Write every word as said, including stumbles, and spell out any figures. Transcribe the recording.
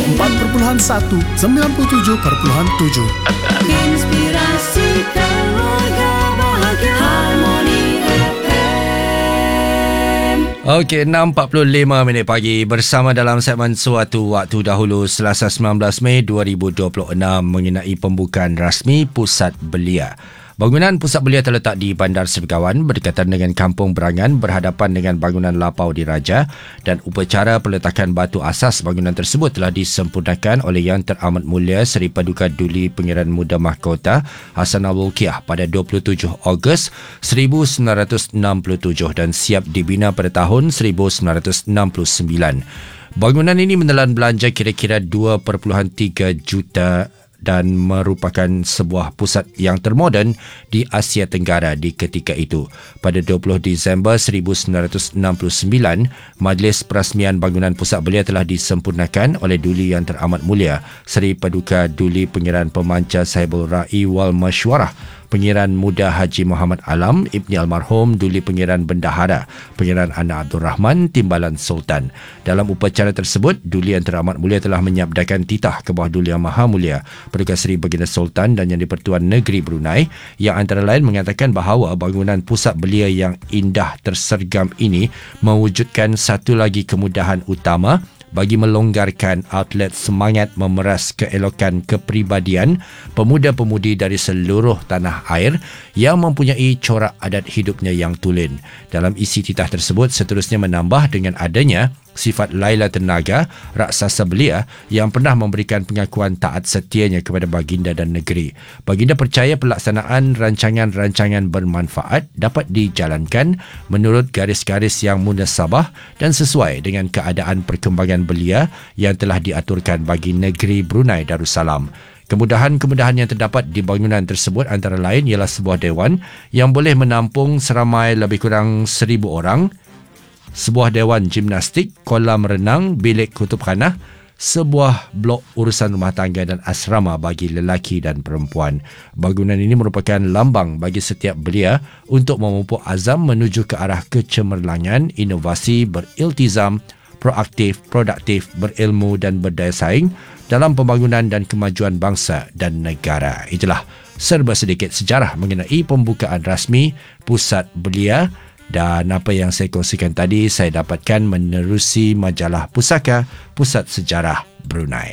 empat perpuluhan satu, sembilan puluh tujuh perpuluhan tujuh. Inspirasi keluarga bahagia Harmoni F M. Okey, enam empat puluh lima minit pagi bersama dalam segmen Suatu Waktu Dahulu Selasa sembilan belas Mei dua ribu dua puluh enam mengenai pembukaan rasmi Pusat Belia. Bangunan Pusat Belia terletak di Bandar Sebegawan berdekatan dengan Kampung Berangan berhadapan dengan bangunan Lapau Diraja dan upacara peletakan batu asas bangunan tersebut telah disempurnakan oleh Yang Teramat Mulia Seri Paduka Duli Pangeran Muda Mahkota Hassan Al-Bolkiah pada dua puluh tujuh Ogos seribu sembilan ratus enam puluh tujuh dan siap dibina pada tahun seribu sembilan ratus enam puluh sembilan. Bangunan ini menelan belanja kira-kira dua perpuluhan tiga juta dan merupakan sebuah pusat yang termoden di Asia Tenggara di ketika itu. Pada dua puluh Disember seribu sembilan ratus enam puluh sembilan, Majlis Perasmian Bangunan Pusat Belia telah disempurnakan oleh Duli Yang Teramat Mulia Seri Paduka Duli Pangeran Pemanca Sahibul Ra'i wal Masywarah Pangeran Muda Haji Muhammad Alam Ibni Almarhum Duli Pangeran Bendahara Pangeran Anak Abdul Rahman Timbalan Sultan. Dalam upacara tersebut, Duli Yang Teramat Mulia telah menyabdakan titah ke bawah Duli Yang Maha Mulia Paduka Seri Baginda Sultan dan Yang di-Pertuan Negeri Brunei yang antara lain mengatakan bahawa bangunan Pusat Belia yang indah tersergam ini mewujudkan satu lagi kemudahan utama bagi melonggarkan outlet semangat memeras keelokan kepribadian pemuda-pemudi dari seluruh tanah air yang mempunyai corak adat hidupnya yang tulen. Dalam isi titah tersebut seterusnya menambah dengan adanya sifat Laila Tenaga, raksasa belia yang pernah memberikan pengakuan taat setianya kepada baginda dan negeri. Baginda percaya pelaksanaan rancangan-rancangan bermanfaat dapat dijalankan menurut garis-garis yang munasabah dan sesuai dengan keadaan perkembangan belia yang telah diaturkan bagi negeri Brunei Darussalam. Kemudahan-kemudahan yang terdapat di bangunan tersebut antara lain ialah sebuah dewan yang boleh menampung seramai lebih kurang seribu orang, sebuah dewan gimnastik, kolam renang, bilik kutubkhanah, sebuah blok urusan rumah tangga dan asrama bagi lelaki dan perempuan. Bangunan ini merupakan lambang bagi setiap belia untuk memupuk azam menuju ke arah kecemerlangan, inovasi, beriltizam, proaktif, produktif, berilmu dan berdaya saing dalam pembangunan dan kemajuan bangsa dan negara. Itulah serba sedikit sejarah mengenai pembukaan rasmi Pusat Belia. Dan apa yang saya kongsikan tadi saya dapatkan menerusi majalah Pusaka Pusat Sejarah Brunei.